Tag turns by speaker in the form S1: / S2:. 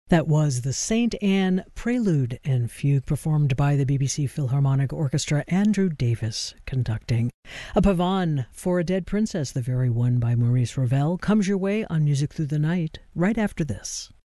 S1: That was the St. Anne Prelude and Fugue, performed by the BBC Philharmonic Orchestra, Andrew Davis conducting. A pavane for a Dead Princess, the very one by Maurice Ravel, comes your way on Music Through the Night right after this.